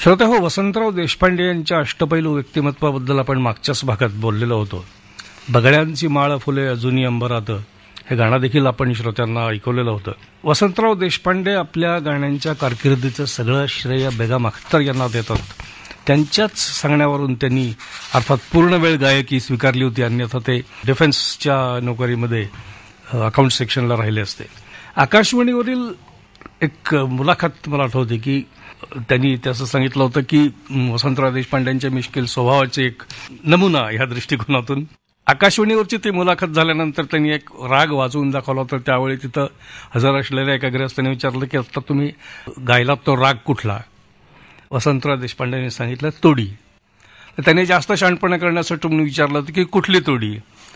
श्रोते हो, वसंतराव देशपांडे यांच्या अष्टपैलू व्यक्तिमत्वाबद्दल आपण मागच्याच भागात बोललेलो होतो. बगड्यांची माळ फुले अजूनी अंबरात हे गाणं देखील आपण श्रोत्यांना ऐकवलेलं होतं. वसंतराव देशपांडे आपल्या गाण्यांच्या कारकिर्दीचं सगळं श्रेय बेगम अख्तर यांना देतात. त्यांच्याच सांगण्यावरून त्यांनी अर्थात पूर्ण वेळ गायकी स्वीकारली होती, अन्यथा ते डिफेन्सच्या नोकरीमध्ये अकाउंट सेक्शनला राहिले असते. आकाशवाणीवरील एक मुलाखत मला आठवते की त्यांनी त्याचं सांगितलं होतं की वसंतराव देशपांड्यांच्या मिश्किल स्वभावाचे एक नमुना ह्या दृष्टिकोनातून आकाशवाणीवरची ती मुलाखत झाल्यानंतर त्यांनी एक राग वाजवून दाखवला होता. त्यावेळी तिथं हजर असलेल्या एका गृहस्थाने विचारलं की आता तुम्ही गायलात तो राग कुठला? वसंतराव देशपांड्यांनी सांगितलं तोडी. त्याने जास्त शहाणपणा करण्यासाठी म्हणून विचारलं होतं की कुठली तोडी?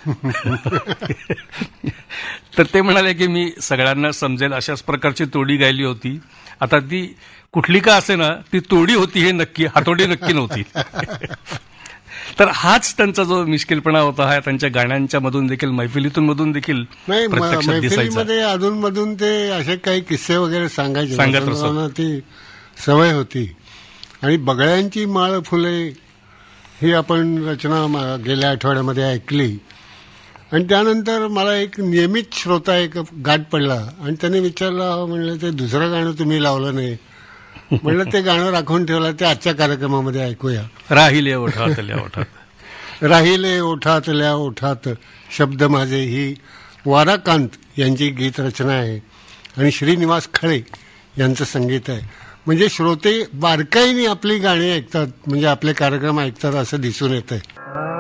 तर ते म्हणाले की मी सगळ्यांना समजेल अशाच प्रकारची तोडी गायली होती. आता ती कुठली का असे ना, ती तोडी होती हे नक्की, हातोडी नक्की नव्हती. तर हाच त्यांचा जो मिश्किलपणा होता, हा त्यांच्या गाण्यांच्या मधून देखील, मैफिलीतून मधून देखील प्रत्यक्षात दिसायचा. अधूनमधून ते असे काही किस्से वगैरे सांगत असत. ती सवय होती. आणि बगळ्यांची माळ फुले ही आपण रचना गेल्या आठवड्यामध्ये ऐकली. आणि त्यानंतर मला एक नियमित श्रोता एक गाठ पडला आणि त्याने विचारलं, म्हणलं ते दुसरं गाणं तुम्ही लावलं नाही. म्हणलं ते गाणं राखून ठेवलं, ते आजच्या कार्यक्रमामध्ये ऐकूया. राहिले ओठातल्या ओठात, राहिले ओठातल्या ओठात शब्द माझे ही वाराकांत यांची गीत रचना आहे आणि श्रीनिवास खळे यांचं संगीत आहे. म्हणजे श्रोते बारकाईने आपली गाणी ऐकतात, म्हणजे आपले कार्यक्रम ऐकतात असं दिसून येत आहे.